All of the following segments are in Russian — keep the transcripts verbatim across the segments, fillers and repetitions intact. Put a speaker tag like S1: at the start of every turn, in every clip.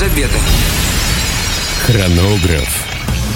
S1: Елизавета.
S2: Хронограф.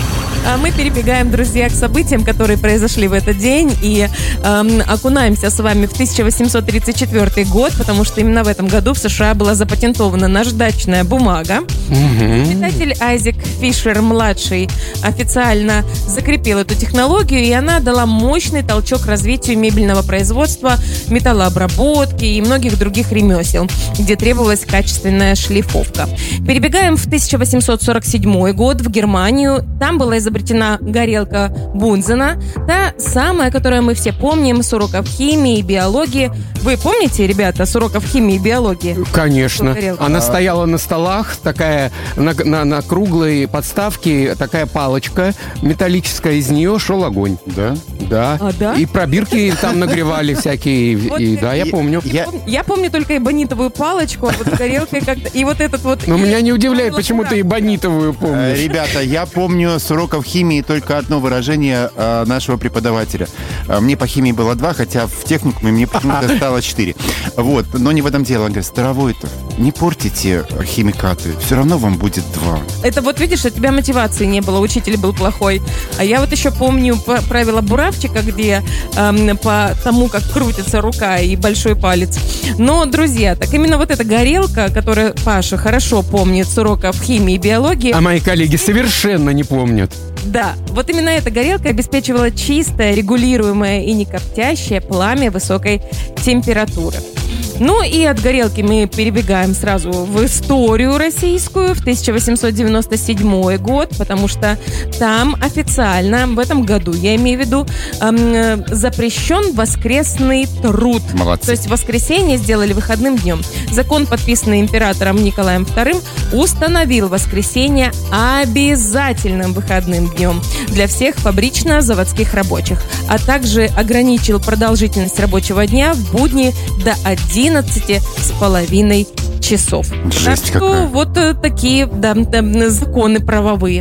S3: Мы перебегаем, друзья, к событиям, которые произошли в этот день, и эм, окунаемся с вами в тысяча восемьсот тридцать четвёртый год, потому что именно в этом году в США была запатентована наждачная бумага. Изобретатель Айзек Фишер-младший официально закрепил эту технологию, и она дала мощный толчок развитию мебельного производства, металлообработки и многих других ремесел, где требовалась качественная шлифовка. Перебегаем в тысяча восемьсот сорок седьмой год в Германию. Там была изобретена горелка Бунзена, та самая, которую мы все помним с уроков химии и биологии. Вы помните, ребята, с уроков химии и биологии?
S2: Конечно. Она стояла на столах, такая на, на, на круглой подставке, такая палочка металлическая, из нее шел огонь.
S4: Да?
S2: Да.
S3: А, да?
S2: И пробирки там нагревали всякие.
S3: Вот
S2: и, да, я помню.
S3: Я... я помню только эбонитовую палочку, а вот с горелкой как-то. И вот этот вот...
S2: Но меня не удивляет, почему ты эбонитовую помнишь.
S4: Ребята, я помню с уроков химии только одно выражение э, нашего преподавателя. Э, мне по химии было два, хотя в техникуме мне почему-то стало четыре. Вот, но не в этом дело. Он говорит, Старовой-то, не портите химикаты, все равно вам будет два.
S3: Это вот видишь, у тебя мотивации не было, учитель был плохой. А я вот еще помню правила буравчика, где эм, по тому, как крутится рука и большой палец. Но, друзья, так именно вот эта горелка, которую Паша хорошо помнит с уроков химии и биологии.
S2: А мои коллеги совершенно не помнят.
S3: Да, вот именно эта горелка обеспечивала чистое, регулируемое и не коптящее пламя высокой температуры. Ну и от горелки мы перебегаем сразу в историю российскую, в тысяча восемьсот девяносто седьмой год, потому что там официально в этом году, я имею в виду, эм, запрещен воскресный труд.
S4: Молодцы.
S3: То есть воскресенье сделали выходным днем. Закон, подписанный императором Николаем вторым, установил воскресенье обязательным выходным днем для всех фабрично-заводских рабочих, а также ограничил продолжительность рабочего дня в будни до одиннадцати с половиной часов.
S4: Жесть
S3: так что
S4: какая.
S3: вот такие да, да, законы правовые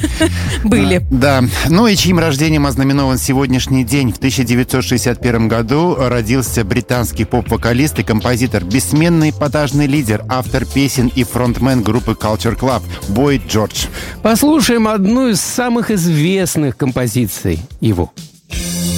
S3: были.
S4: Да, ну и чьим рождением ознаменован сегодняшний день? В тысяча девятьсот шестьдесят первом году родился британский поп-вокалист и композитор, бессменный эпатажный лидер, автор песен и фронтмен группы Culture Club Бой Джордж.
S2: Послушаем одну из самых известных композиций его.